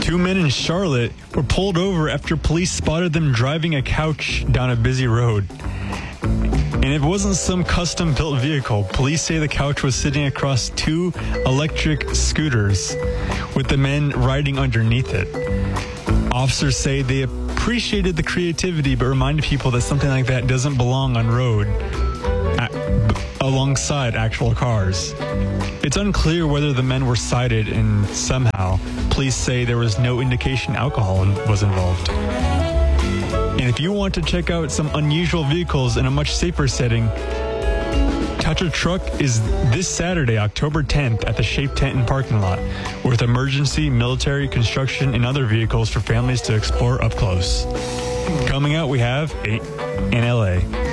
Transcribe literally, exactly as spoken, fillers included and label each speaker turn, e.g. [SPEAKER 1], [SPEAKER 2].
[SPEAKER 1] Two men in Charlotte were pulled over after police spotted them driving a couch down a busy road. And it wasn't some custom-built vehicle. Police say the couch was sitting across two electric scooters with the men riding underneath it. Officers say they appreciated the creativity but reminded people that something like that doesn't belong on road a- alongside actual cars. It's unclear whether the men were cited, and somehow police say there was no indication alcohol was involved. And if you want to check out some unusual vehicles in a much safer setting, Touch a Truck is this Saturday, October tenth, at the Shape Tent and Parking Lot, with emergency, military, construction, and other vehicles for families to explore up close. Coming out, we have eight in L A.